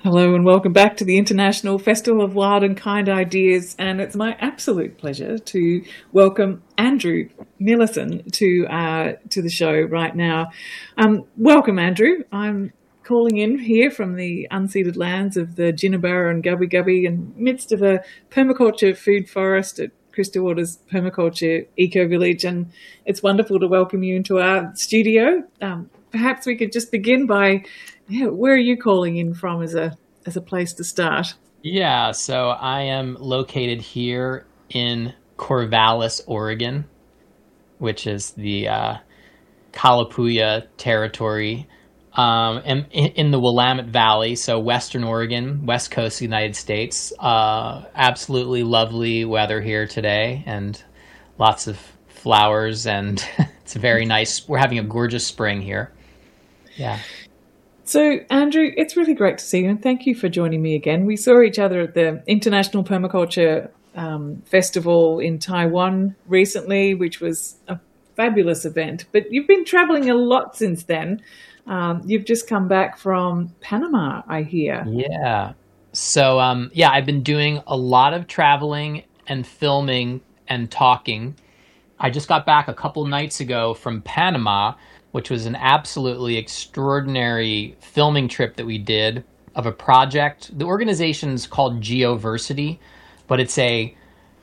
Hello and welcome back to the International Festival of Wild and Kind Ideas, and it's my absolute pleasure to welcome Andrew Millison to the show right now. Welcome, Andrew. I'm calling in here from the unceded lands of the Jinnabara and Gubbi Gubbi in the midst of a permaculture food forest at Crystal Waters Permaculture Eco Village, and it's wonderful to welcome you into our studio. Perhaps we could just begin by, where are you calling in from as a place to start? Yeah, so I am located here in Corvallis, Oregon, which is the Kalapuya territory, and in the Willamette Valley, so Western Oregon, West Coast of the United States. Absolutely lovely weather here today, and lots of flowers, and it's very nice. We're having a gorgeous spring here. Yeah. So, Andrew, it's really great to see you, and thank you for joining me again. We saw each other at the International Permaculture Festival in Taiwan recently, which was a fabulous event. But you've been traveling a lot since then. You've just come back from Panama, I hear. Yeah. So, I've been doing a lot of traveling and filming and talking. I just got back a couple nights ago from Panama, which was an absolutely extraordinary filming trip that we did of a project. The organization's called Geoversity, but it's a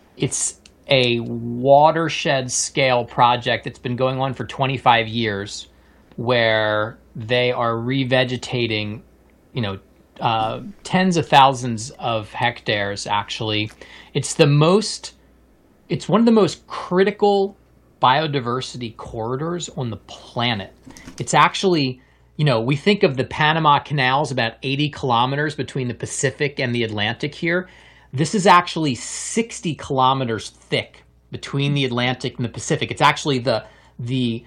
watershed scale project that's been going on for 25 years, where they are revegetating, tens of thousands of hectares. Actually, it's one of the most critical biodiversity corridors on the planet. It's actually, we think of the Panama Canal's about 80 kilometers between the Pacific and the Atlantic here. This is actually 60 kilometers thick between the Atlantic and the Pacific. It's actually the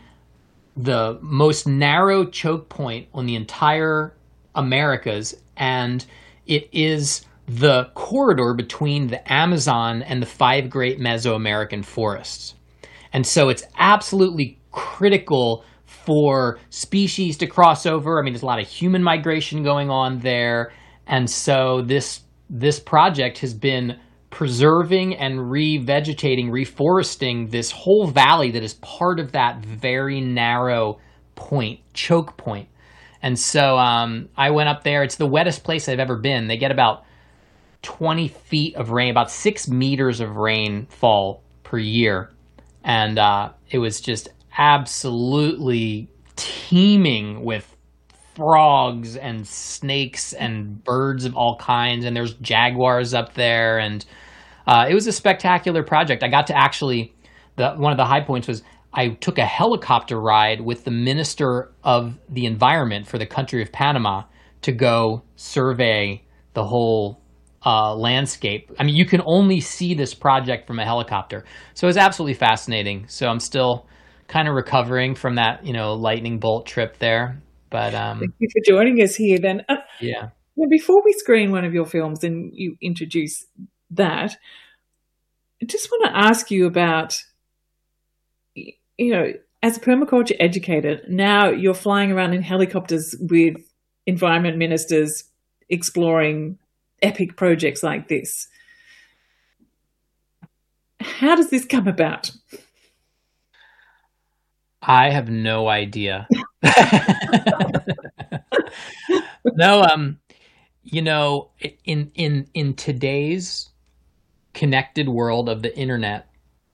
most narrow choke point on the entire Americas, and it is the corridor between the Amazon and the 5 great Mesoamerican forests. And so it's absolutely critical for species to cross over. I mean, there's a lot of human migration going on there. And so this project has been preserving and revegetating, reforesting this whole valley that is part of that very narrow point, choke point. And so I went up there. It's the wettest place I've ever been. They get about 20 feet of rain, about 6 meters of rainfall per year. And it was just absolutely teeming with frogs and snakes and birds of all kinds. And there's jaguars up there. And it was a spectacular project. I got to actually, one of the high points was I took a helicopter ride with the Minister of the Environment for the country of Panama to go survey the whole landscape. I mean, you can only see this project from a helicopter. So it was absolutely fascinating. So I'm still kind of recovering from that, lightning bolt trip there. But thank you for joining us here then. Yeah. Well, before we screen one of your films and you introduce that, I just want to ask you about, as a permaculture educator, now you're flying around in helicopters with environment ministers exploring epic projects like this. How does this come about? I have no idea. No, in today's connected world of the internet,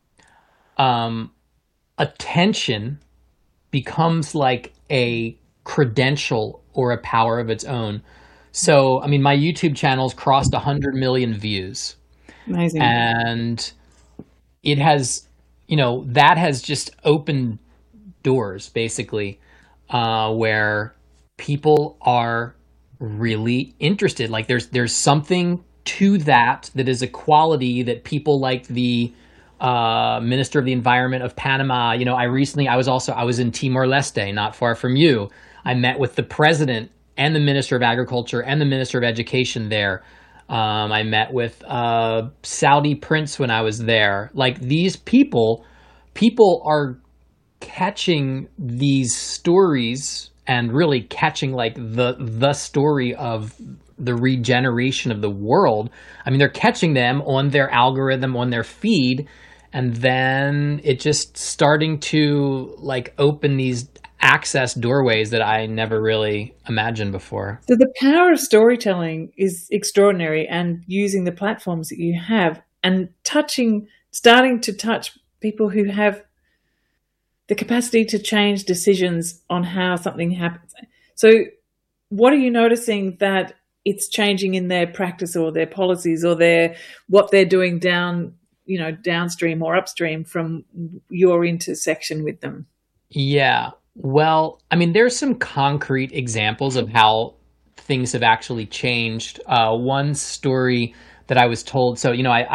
attention becomes like a credential or a power of its own. So, I mean, my YouTube channel's crossed 100 million views. Amazing. And it has, that has just opened doors, basically, where people are really interested. Like there's something to that is a quality that people like the Minister of the Environment of Panama. I was in Timor-Leste, not far from you. I met with the president and the Minister of Agriculture and the Minister of Education there. I met with Saudi Prince when I was there. Like these people are catching these stories and really catching like the story of the regeneration of the world. I mean, they're catching them on their algorithm, on their feed, and then it just starting to like open these access doorways that I never really imagined before. So the power of storytelling is extraordinary, and using the platforms that you have and starting to touch people who have the capacity to change decisions on how something happens. So what are you noticing that it's changing in their practice or their policies or what they're doing downstream or upstream from your intersection with them? Yeah. Well, I mean, there's some concrete examples of how things have actually changed. One story that I was told. So,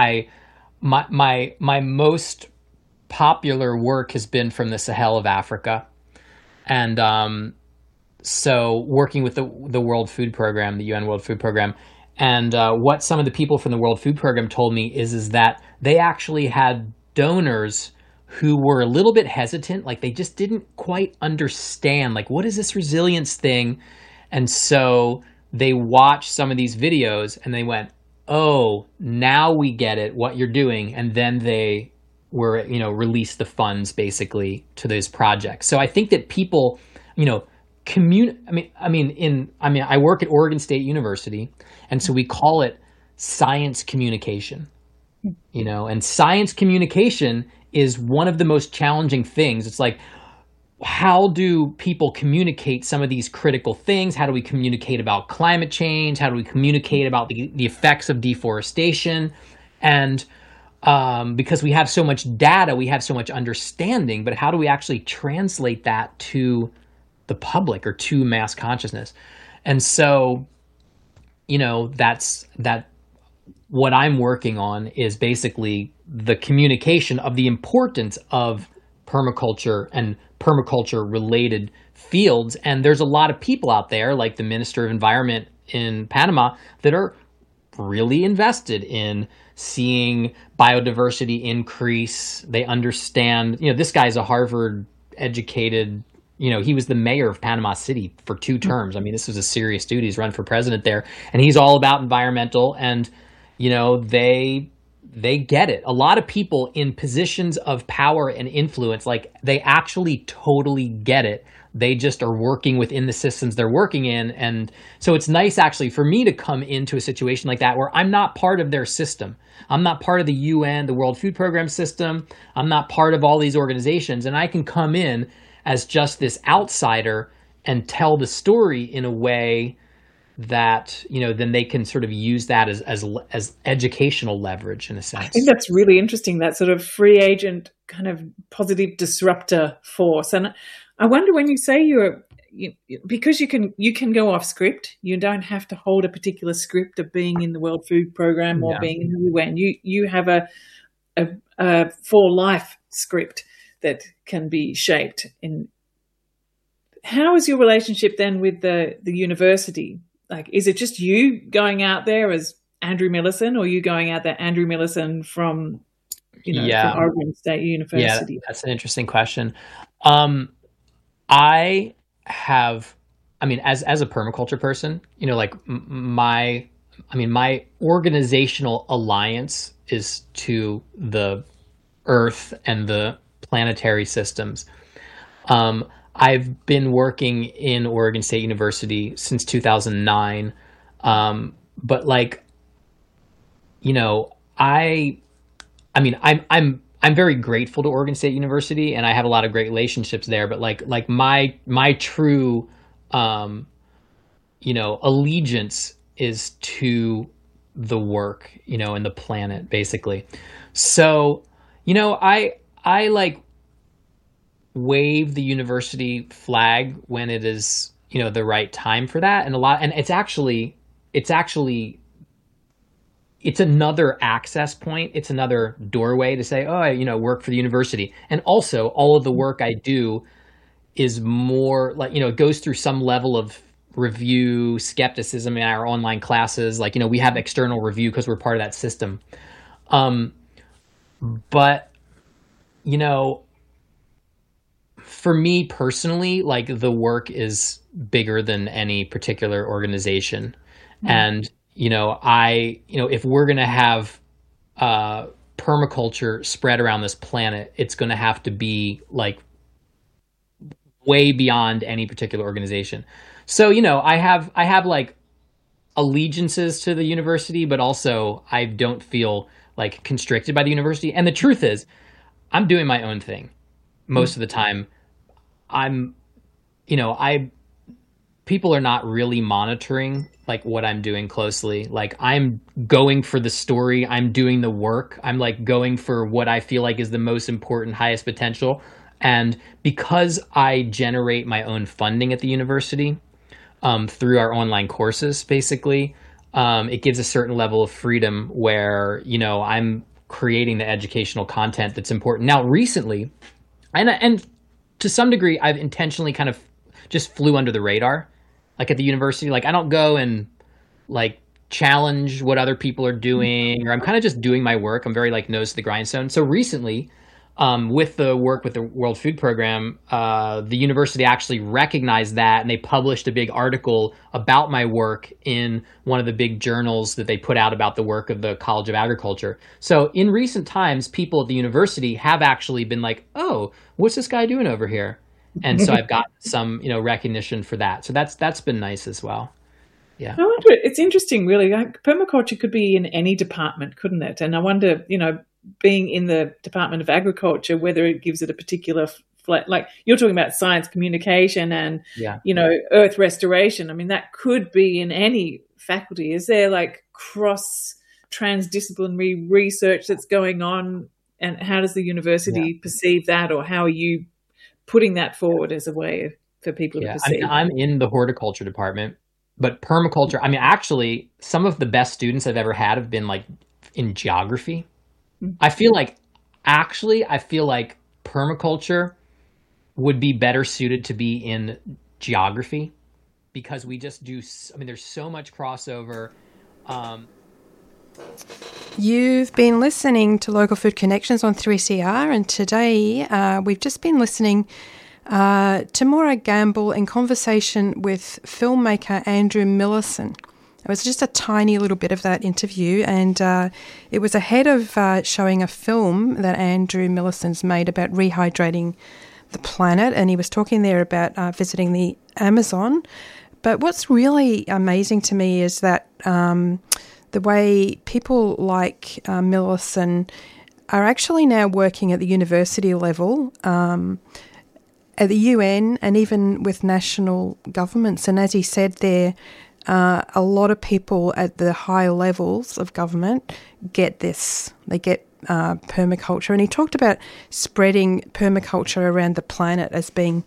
my most popular work has been from the Sahel of Africa, and so working with the World Food Program, the UN World Food Program, and what some of the people from the World Food Program told me is that they actually had donors who were a little bit hesitant, like they just didn't quite understand, like, what is this resilience thing? And so they watched some of these videos and they went, oh, now we get it, what you're doing. And then they were, released the funds basically to those projects. So I think that people, I work at Oregon State University, and so we call it science communication, and science communication is one of the most challenging things. It's like, how do people communicate some of these critical things? How do we communicate about climate change? How do we communicate about the effects of deforestation? And because we have so much data, we have so much understanding, but how do we actually translate that to the public or to mass consciousness? And so, that's what I'm working on is basically the communication of the importance of permaculture and permaculture related fields. And there's a lot of people out there, like the Minister of Environment in Panama, that are really invested in seeing biodiversity increase. They understand, this guy's a Harvard educated, he was the mayor of Panama City for 2 terms. I mean, this was a serious dude. He's run for president there, and he's all about environmental, and they get it. A lot of people in positions of power and influence, like, they actually totally get it. They just are working within the systems they're working in. And so it's nice actually for me to come into a situation like that where I'm not part of their system. I'm not part of the UN, the World Food Program system. I'm not part of all these organizations. And I can come in as just this outsider and tell the story in a way that, then they can sort of use that as educational leverage in a sense. I think that's really interesting, that sort of free agent kind of positive disruptor force. And I wonder, when you say because you can go off script, you don't have to hold a particular script of being in the World Food Program or being in the UN. You have a for life script that can be shaped. In how is your relationship then with the university? Like, is it just you going out there as Andrew Millison, or you going out there Andrew Millison from from Oregon State University? Yeah, that's an interesting question. I have, as a permaculture person, my organizational alliance is to the earth and the planetary systems. I've been working in Oregon State University since 2009. But I'm very grateful to Oregon State University, and I have a lot of great relationships there. But my true, allegiance is to the work, and the planet, basically. So, I wave the university flag when it is, the right time for that. And it's another access point. It's another doorway to say, oh, work for the university. And also all of the work I do is more it goes through some level of review, skepticism in our online classes. We have external review because we're part of that system. But, for me personally, like the work is bigger than any particular organization. And, if we're going to have permaculture spread around this planet, it's going to have to be like way beyond any particular organization. So, I have like allegiances to the university, but also I don't feel like constricted by the university. And the truth is, I'm doing my own thing most of the time. People are not really monitoring like what I'm doing closely. Like I'm going for the story, I'm doing the work. I'm like going for what I feel like is the most important, highest potential. And because I generate my own funding at the university, through our online courses, basically, it gives a certain level of freedom where, I'm creating the educational content that's important. Now, recently, and to some degree, I've intentionally kind of just flew under the radar, like at the university. Like I don't go and like challenge what other people are doing, or I'm kind of just doing my work. I'm very like nose to the grindstone. So recently, with the work with the World Food Program, the university actually recognized that, and they published a big article about my work in one of the big journals that they put out about the work of the College of Agriculture. So in recent times, people at the university have actually been like, oh, what's this guy doing over here? And so I've got some, recognition for that. So that's been nice as well. Yeah. I wonder, it's interesting, really. Like, permaculture could be in any department, couldn't it? And I wonder, being in the Department of Agriculture, whether it gives it a particular like you're talking about science communication and, earth restoration. I mean, that could be in any faculty. Is there like cross transdisciplinary research that's going on, and how does the university perceive that, or how are you putting that forward as a way for people to perceive? I'm in the horticulture department, but permaculture, actually some of the best students I've ever had have been like in geography. I feel like permaculture would be better suited to be in geography, because we just do, there's so much crossover. You've been listening to Local Food Connections on 3CR, and today we've just been listening to Morag Gamble in conversation with filmmaker Andrew Millison. It was just a tiny little bit of that interview, and it was ahead of showing a film that Andrew Millison's made about rehydrating the planet, and he was talking there about visiting the Amazon. But what's really amazing to me is that the way people like Millison are actually now working at the university level, at the UN, and even with national governments. And as he said there, a lot of people at the higher levels of government get this. They get permaculture. And he talked about spreading permaculture around the planet as being,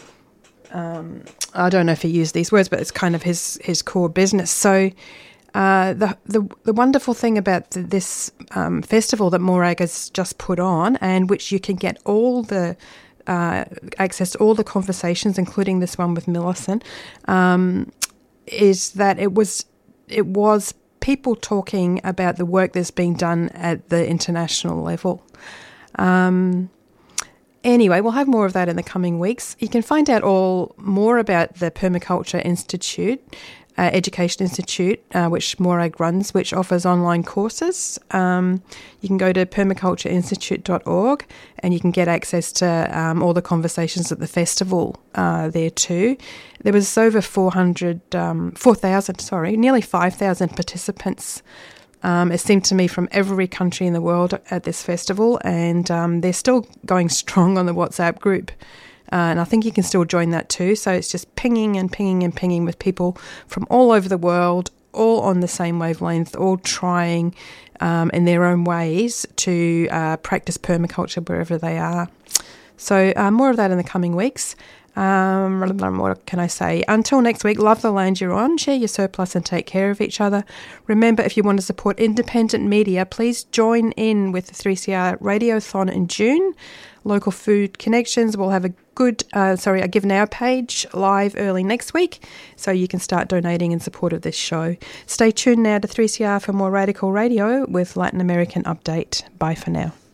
I don't know if he used these words, but it's kind of his core business. So the wonderful thing about this festival that Morag has just put on, and which you can get all the access to all the conversations, including this one with Millison, is that it was people talking about the work that's being done at the international level. Anyway, we'll have more of that in the coming weeks. You can find out more about the Permaculture Institute, Education Institute, which Morag runs, which offers online courses. You can go to permacultureinstitute.org, and you can get access to all the conversations at the festival there too. There was over 4,000, nearly 5,000 participants. It seemed to me from every country in the world at this festival, and they're still going strong on the WhatsApp group. And I think you can still join that too. So it's just pinging and pinging and pinging with people from all over the world, all on the same wavelength, all trying in their own ways to practice permaculture wherever they are. So more of that in the coming weeks. What can I say? Until next week, love the land you're on, share your surplus and take care of each other. Remember, if you want to support independent media, please join in with the 3CR Radiothon in June. Local Food Connections will have a Give Now page live early next week, so you can start donating in support of this show. Stay tuned now to 3CR for more Radical Radio with Latin American Update. Bye for now.